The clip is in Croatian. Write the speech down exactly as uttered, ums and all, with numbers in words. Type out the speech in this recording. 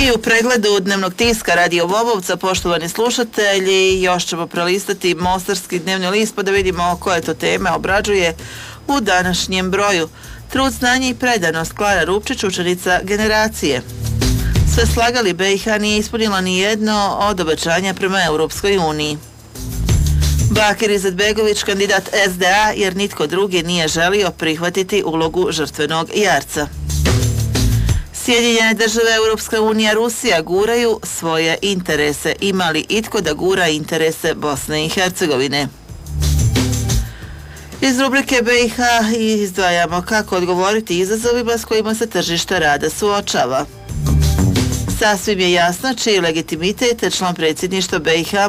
I u pregledu dnevnog tiska Radio Vobovca, poštovani slušatelji, još ćemo prelistati Mostarski dnevni list pa da vidimo koje to teme obrađuje u današnjem broju. Trud, znanje i predanost, Klara Rupčić, učenica Generacije. Sve slagali, B i H nije ispunila ni jedno od obećanja prema Europskoj uniji. Bakir Izetbegović, kandidat S D A, jer nitko drugi nije želio prihvatiti ulogu žrtvenog jarca. Sjedinjene države, Europska unija, Rusija guraju svoje interese. Ima li itko da gura interese Bosne i Hercegovine? Iz rubrike B i H izdvajamo kako odgovoriti izazovima s kojima se tržište rada suočava. Sasvim je jasno čiji legitimitet član predsjedništva B i H